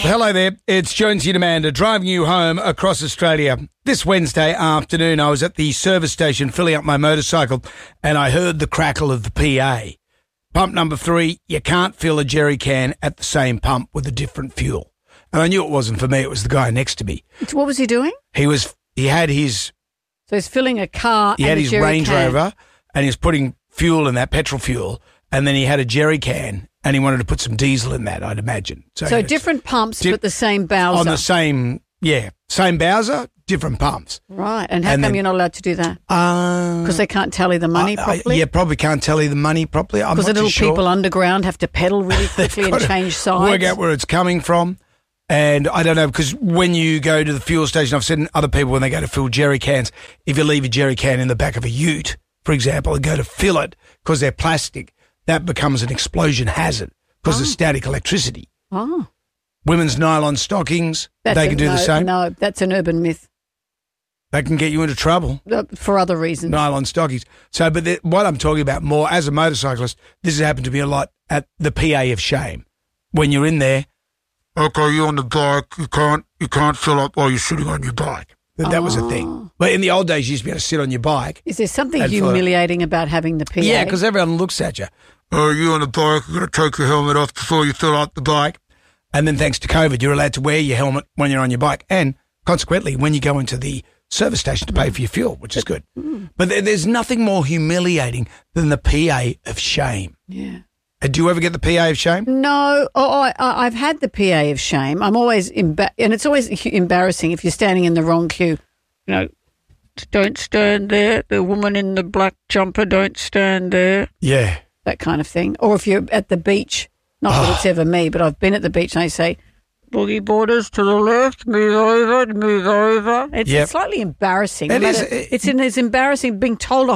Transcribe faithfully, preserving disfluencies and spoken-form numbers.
Hello there, it's Jonesy and Amanda driving you home across Australia. This Wednesday afternoon I was at the service station filling up my motorcycle and I heard the crackle of the P A. Pump number three, you can't fill a jerry can at the same pump with a different fuel. And I knew it wasn't for me, it was the guy next to me. What was he doing? He was, he had his... So he's filling a car He and had a his jerry Range can. Rover and he was putting fuel in that, petrol fuel, and then he had a jerry can and he wanted to put some diesel in that, I'd imagine. So different pumps di- but the same Bowser. On the same, yeah, same Bowser, different pumps. Right, and how And come then- you're not allowed to do that? Uh, Because they can't tally the money I- I- properly? yeah, probably can't tell you the money properly. I'm Because not the too little sure. people underground have to pedal really quickly and Gotta change sides. Work out where it's coming from. And I don't know, because when you go to the fuel station, I've seen other people when they go to fill jerry cans, if you leave a jerry can in the back of a ute, for example, and go to fill it because they're plastic, that becomes an explosion hazard because Oh. of static electricity. Oh, Women's nylon stockings, that's they a- can do no, the same. No, that's an urban myth They can get you into trouble. uh, for other reasons. Nylon stockings. So, but the, what I'm talking about more as a motorcyclist, this has happened to me a lot at the P A of shame. When you're in there, okay, you're on the bike, you can't, you can't fill up while you're sitting on your bike. That, that was a thing. But in the old days, you used to be able to sit on your bike. Is there something And for- humiliating about having the P A? Yeah, because everyone looks at you. Oh, you on the bike, you've got to take your helmet off before you fill up the bike. And then thanks to COVID, you're allowed to wear your helmet when you're on your bike. And consequently, when you go into the service station to pay for your fuel, which is good. But there, there's nothing more humiliating than the P A of shame. Yeah. Uh, Do you ever get the P A of shame? No, oh, I, I- I've had the P A of shame. I'm always, emba- and it's always hu- embarrassing if you're standing in the wrong queue. You know, don't stand there. The woman in the black jumper, don't stand there. Yeah. That kind of thing. Or if you're at the beach, not that it's ever me, but I've been at the beach and they say, boogie boarders to the left, move over, move over. It's Yep. slightly embarrassing. It No is. matter- It's, in, it's embarrassing being told off